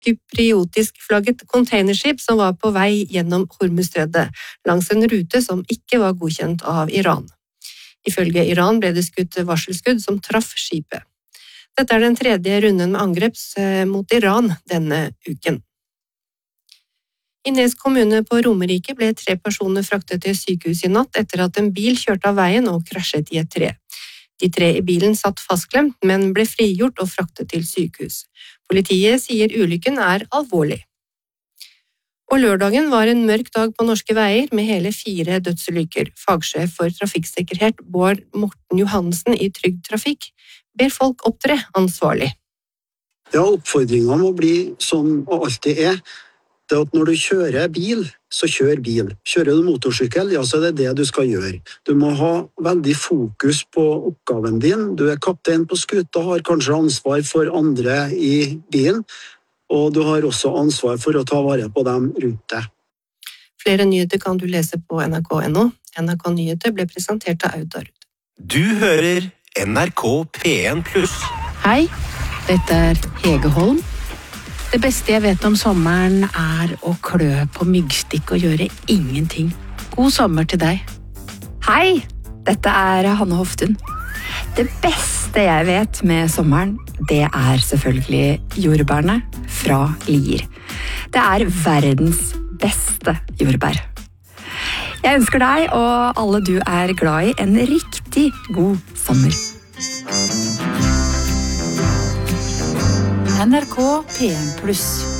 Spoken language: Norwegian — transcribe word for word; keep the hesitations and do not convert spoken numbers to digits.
kypriotisk-flagget containerskip som var på vei gjennom Hormuzstredet, langs en rute som ikke var godkjent av Iran. Ifølge Iran ble det skutt varselskudd som traff skipet. Dette er den tredje runden med angrep mot Iran denne uken. I Nes kommune på Romerike ble tre personer fraktet til sykehus i natt etter at en bil kjørte av veien og krasjet i et tre. De tre i bilen satt fastklemt, men ble frigjort og fraktet til sykehus. Politiet sier ulykken er alvorlig. Og lørdagen var en mørk dag på norske veier med hele fire dødsulykker. Fagsjef for trafikksikkerhet Bård Morten Johansen i Trygg Trafikk ber folk opptre ansvarlig. Ja, oppfordringen må bli som og alltid er. Det at når du kjører bil, så kjør bil. Kjører du motorsykkel, ja, så er det det du skal gjøre. Du må ha veldig fokus på oppgaven din. Du er kaptein på skuta, har kanskje ansvar for andre i bilen, og du har også ansvar for å ta vare på dem rundt deg. Flere nyheter kan du lese på N R K punktum N O. N R K Nyheter ble presentert av Aud Darud. Du hører N R K P en pluss. Hei, dette er Hege Holm. Det beste jeg vet om sommeren er å klø på myggstikk og gjøre ingenting. God sommer til deg. Hei, dette er Hanne Hoftun. Det beste jeg vet med sommeren, det er selvfølgelig jordbærene fra Lier. Det er verdens beste jordbær. Jeg ønsker deg og alle du er glad i en riktig god sommer. N R K P en pluss.